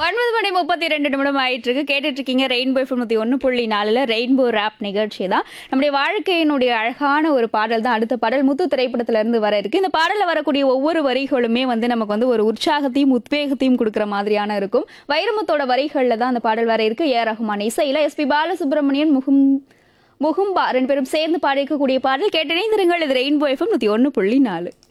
9:32 ஆயிட்டு இருக்கு. கேட்டுட்டு இருக்கீங்க ரெயின்போ எஃப்எம் 101.4 ரெயின்போ ராப் நிகழ்ச்சி தான். நம்முடைய வாழ்க்கையினுடைய அழகான ஒரு பாடல் தான் அடுத்த பாடல். முத்து திரைப்படத்துல இருந்து வர இருக்கு. இந்த பாடல்ல வரக்கூடிய ஒவ்வொரு வரிகளுமே நமக்கு ஒரு உற்சாகத்தையும் உத்வேகத்தையும் கொடுக்குற மாதிரியான இருக்கும். வைரமுத்தோட வரிகள்ல தான் அந்த பாடல் வர இருக்கு. ஏ ரஹ்மான் இசையில எஸ்பி பாலசுப்ரமணியன் முகும்பா ரெண்டு பேரும் சேர்ந்து பாடியிருக்கக்கூடிய பாடல் கேட்டு இணைந்திருங்கள். இது ரெயின்போ எஃப்எம் 101.4.